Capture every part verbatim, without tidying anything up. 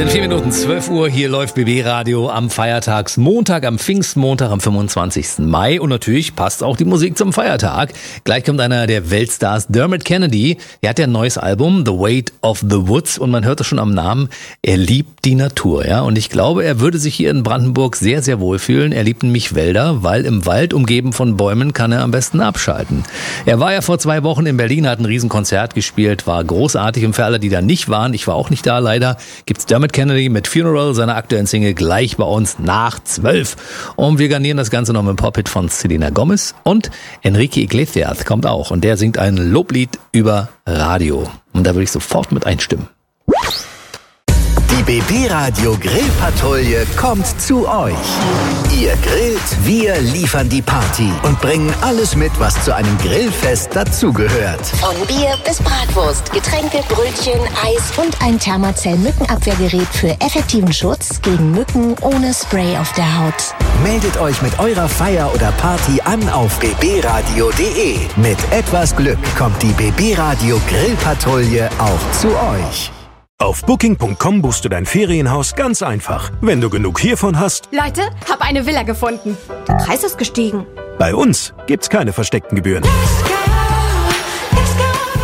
In vier Minuten zwölf Uhr, hier läuft B B Radio am Feiertagsmontag, am Pfingstmontag, am fünfundzwanzigsten Mai. Und natürlich passt auch die Musik zum Feiertag. Gleich kommt einer der Weltstars, Dermot Kennedy. Er hat ja ein neues Album, The Weight of the Woods. Und man hört es schon am Namen, er liebt die Natur. Ja. Und ich glaube, er würde sich hier in Brandenburg sehr, sehr wohlfühlen. Er liebt nämlich Wälder, weil im Wald, umgeben von Bäumen, kann er am besten abschalten. Er war ja vor zwei Wochen in Berlin, hat ein Riesenkonzert gespielt, war großartig. Und für alle, die da nicht waren, ich war auch nicht da leider, gibt's Dermot Kennedy mit Funeral, seiner aktuellen Single, gleich bei uns nach zwölf. Und wir garnieren das Ganze noch mit einem Pop-Hit von Selena Gomez. Und Enrique Iglesias kommt auch. Und der singt ein Loblied über Radio. Und da würde ich sofort mit einstimmen. Die B B Radio Grillpatrouille kommt zu euch. Ihr grillt, wir liefern die Party und bringen alles mit, was zu einem Grillfest dazugehört. Von Bier bis Bratwurst, Getränke, Brötchen, Eis und ein Thermacell-Mückenabwehrgerät für effektiven Schutz gegen Mücken ohne Spray auf der Haut. Meldet euch mit eurer Feier oder Party an auf b b radio punkt d e. Mit etwas Glück kommt die B B Radio Grillpatrouille auch zu euch. Auf Booking Punkt com buchst du dein Ferienhaus ganz einfach. Wenn du genug hiervon hast. Leute, hab eine Villa gefunden. Der Preis ist gestiegen. Bei uns gibt's keine versteckten Gebühren. Let's go, let's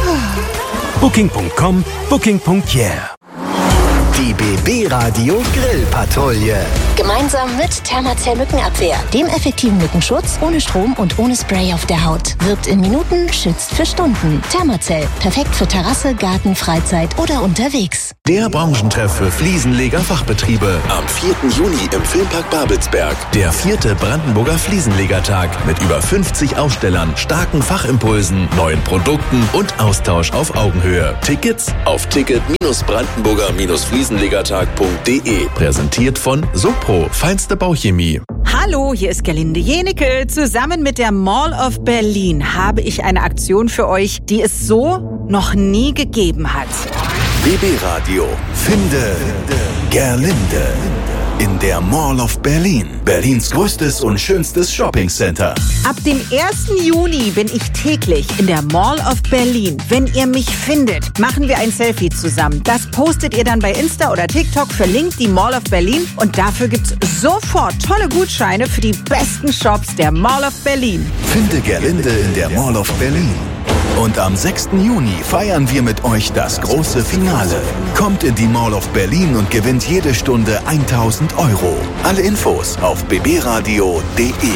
go. Booking Punkt com, Booking Punkt yeah. Die B B Radio Grillpatrouille. Gemeinsam mit Thermacell Mückenabwehr, dem effektiven Mückenschutz, ohne Strom und ohne Spray auf der Haut. Wirkt in Minuten, schützt für Stunden. Thermacell, perfekt für Terrasse, Garten, Freizeit oder unterwegs. Der Branchentreff für Fliesenleger-Fachbetriebe. Am vierten Juni im Filmpark Babelsberg. Der vierte Brandenburger Fliesenlegertag mit über fünfzig Ausstellern, starken Fachimpulsen, neuen Produkten und Austausch auf Augenhöhe. Tickets auf ticket brandenburger fliesenlegertag punkt d e. Präsentiert von Sopro, feinste Bauchemie. Hallo, hier ist Gerlinde Jenecke. Zusammen mit der Mall of Berlin habe ich eine Aktion für euch, die es so noch nie gegeben hat. B B Radio. Finde Gerlinde. In der Mall of Berlin. Berlins größtes und schönstes Shoppingcenter. Ab dem ersten Juni bin ich täglich in der Mall of Berlin. Wenn ihr mich findet, machen wir ein Selfie zusammen. Das postet ihr dann bei Insta oder TikTok, verlinkt die Mall of Berlin und dafür gibt's sofort tolle Gutscheine für die besten Shops der Mall of Berlin. Finde Gerlinde in der Mall of Berlin. Und am sechsten Juni feiern wir mit euch das große Finale. Kommt in die Mall of Berlin und gewinnt jede Stunde tausend Euro. Alle Infos auf b b radio punkt d e.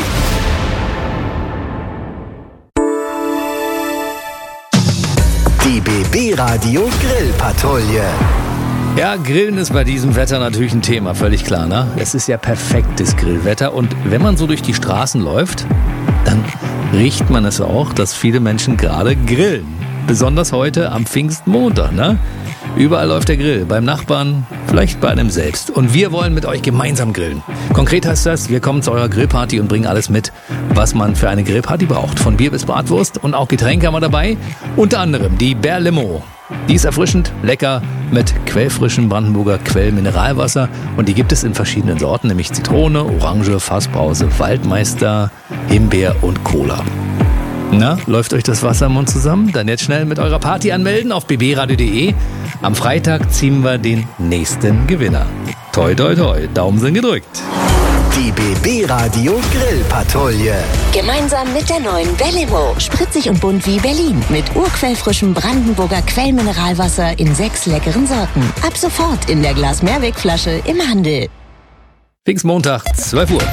Die B B Radio Grillpatrouille. Ja, Grillen ist bei diesem Wetter natürlich ein Thema, völlig klar, ne? Es ist ja perfektes Grillwetter und wenn man so durch die Straßen läuft, dann riecht man es auch, dass viele Menschen gerade grillen. Besonders heute am Pfingstmontag, ne? Überall läuft der Grill, beim Nachbarn, vielleicht bei einem selbst. Und wir wollen mit euch gemeinsam grillen. Konkret heißt das, wir kommen zu eurer Grillparty und bringen alles mit, was man für eine Grillparty braucht. Von Bier bis Bratwurst und auch Getränke haben wir dabei. Unter anderem die Berlimo. Die ist erfrischend, lecker, mit quellfrischem Brandenburger Quellmineralwasser. Und die gibt es in verschiedenen Sorten, nämlich Zitrone, Orange, Fassbrause, Waldmeister, Himbeer und Cola. Na, läuft euch das Wasser im Mund zusammen? Dann jetzt schnell mit eurer Party anmelden auf b b radio punkt d e. Am Freitag ziehen wir den nächsten Gewinner. Toi, toi, toi, Daumen sind gedrückt. Die B B Radio Grillpatrouille. Gemeinsam mit der neuen Berlimo. Spritzig und bunt wie Berlin. Mit urquellfrischem Brandenburger Quellmineralwasser in sechs leckeren Sorten. Ab sofort in der Glas-Mehrwegflasche im Handel. Pfingstmontag, zwölf Uhr.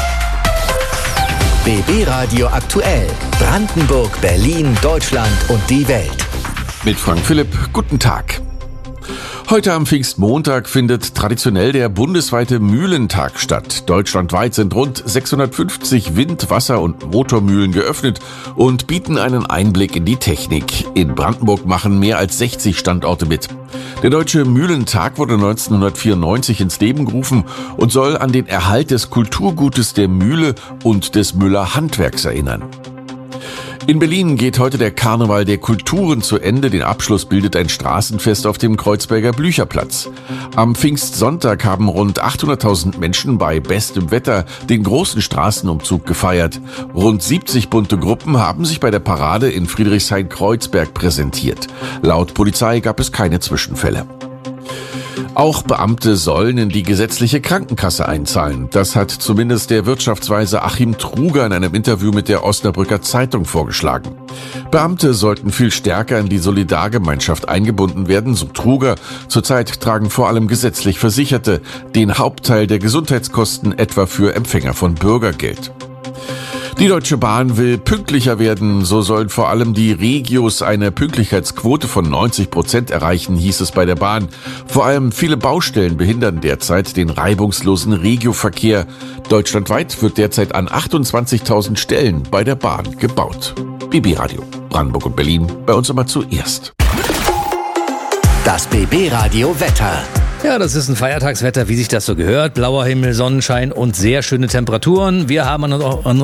B B Radio aktuell. Brandenburg, Berlin, Deutschland und die Welt. Mit Frank Philipp, guten Tag. Heute am Pfingstmontag findet traditionell der bundesweite Mühlentag statt. Deutschlandweit sind rund sechshundertfünfzig Wind-, Wasser- und Motormühlen geöffnet und bieten einen Einblick in die Technik. In Brandenburg machen mehr als sechzig Standorte mit. Der Deutsche Mühlentag wurde neunzehnhundertvierundneunzig ins Leben gerufen und soll an den Erhalt des Kulturgutes der Mühle und des Müller-Handwerks erinnern. In Berlin geht heute der Karneval der Kulturen zu Ende. Den Abschluss bildet ein Straßenfest auf dem Kreuzberger Blücherplatz. Am Pfingstsonntag haben rund achthunderttausend Menschen bei bestem Wetter den großen Straßenumzug gefeiert. Rund siebzig bunte Gruppen haben sich bei der Parade in Friedrichshain-Kreuzberg präsentiert. Laut Polizei gab es keine Zwischenfälle. Auch Beamte sollen in die gesetzliche Krankenkasse einzahlen. Das hat zumindest der Wirtschaftsweise Achim Truger in einem Interview mit der Osnabrücker Zeitung vorgeschlagen. Beamte sollten viel stärker in die Solidargemeinschaft eingebunden werden, so Truger. Zurzeit tragen vor allem gesetzlich Versicherte den Hauptteil der Gesundheitskosten, etwa für Empfänger von Bürgergeld. Die Deutsche Bahn will pünktlicher werden. So sollen vor allem die Regios eine Pünktlichkeitsquote von neunzig Prozent erreichen, hieß es bei der Bahn. Vor allem viele Baustellen behindern derzeit den reibungslosen Regioverkehr. Deutschlandweit wird derzeit an achtundzwanzigtausend Stellen bei der Bahn gebaut. B B Radio, Brandenburg und Berlin, bei uns immer zuerst. Das B B Radio Wetter. Ja, das ist ein Feiertagswetter, wie sich das so gehört. Blauer Himmel, Sonnenschein und sehr schöne Temperaturen. Wir haben an, an,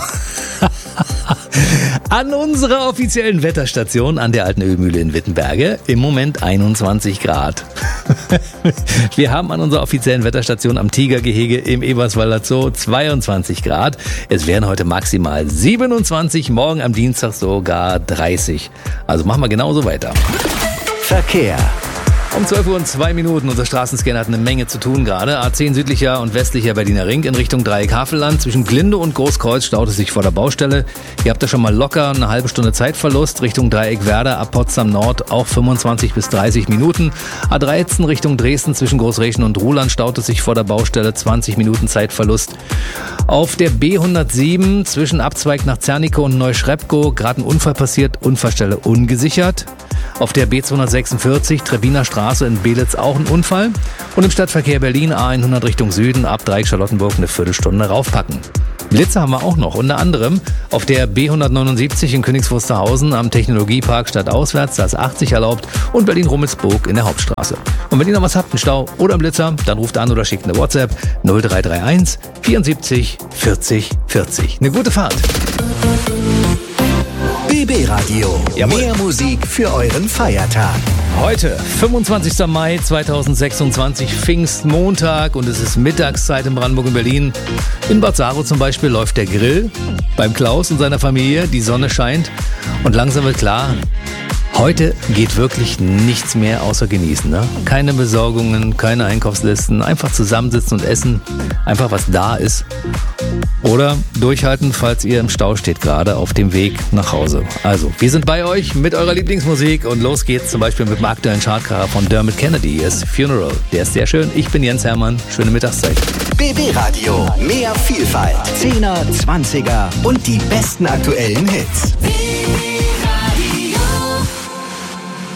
an unserer offiziellen Wetterstation an der Alten Ölmühle in Wittenberge im Moment einundzwanzig Grad. Wir haben an unserer offiziellen Wetterstation am Tigergehege im Eberswalder Zoo zweiundzwanzig Grad. Es wären heute maximal siebenundzwanzig, morgen am Dienstag sogar dreißig. Also machen wir genauso weiter. Verkehr. Um zwölf Uhr und zwei Minuten. Unser Straßenscanner hat eine Menge zu tun gerade. A zehn südlicher und westlicher Berliner Ring in Richtung Dreieck Havelland. Zwischen Glinde und Großkreuz staut es sich vor der Baustelle. Ihr habt da schon mal locker eine halbe Stunde Zeitverlust. Richtung Dreieck Werder ab Potsdam Nord auch fünfundzwanzig bis dreißig Minuten. A dreizehn Richtung Dresden zwischen Großrechen und Ruhland staut es sich vor der Baustelle. zwanzig Minuten Zeitverlust. Auf der B hundertsieben zwischen Abzweig nach Zernike und Neuschrepkow gerade ein Unfall passiert. Unfallstelle ungesichert. Auf der B zweihundertsechsundvierzig Trebbiner Straße in Belitz auch ein Unfall. Und im Stadtverkehr Berlin A hundert Richtung Süden ab Dreieck Charlottenburg eine Viertelstunde raufpacken. Blitze haben wir auch noch, unter anderem auf der B hundertneunundsiebzig in Königs Wusterhausen am Technologiepark stadtauswärts, da ist achtzig erlaubt, und Berlin-Rummelsburg in der Hauptstraße. Und wenn ihr noch was habt, einen Stau oder einen Blitzer, dann ruft an oder schickt eine WhatsApp null drei drei eins vierundsiebzig vierzig vierzig. Eine gute Fahrt. B B Radio. Jawohl. Mehr Musik für euren Feiertag. Heute, fünfundzwanzigster Mai zweitausendsechsundzwanzig, Pfingstmontag, und es ist Mittagszeit in Brandenburg und Berlin. In Bad Saro zum Beispiel läuft der Grill beim Klaus und seiner Familie. Die Sonne scheint und langsam wird klar, heute geht wirklich nichts mehr außer genießen. Ne? Keine Besorgungen, keine Einkaufslisten, einfach zusammensitzen und essen. Einfach was da ist. Oder durchhalten, falls ihr im Stau steht, gerade auf dem Weg nach Hause. Also, wir sind bei euch mit eurer Lieblingsmusik und los geht's zum Beispiel mit dem aktuellen Chartkracher von Dermot Kennedy. Hier ist Funeral. Der ist sehr schön. Ich bin Jens Hermann. Schöne Mittagszeit. B B Radio. Mehr Vielfalt. Zehner, Zwanziger und die besten aktuellen Hits.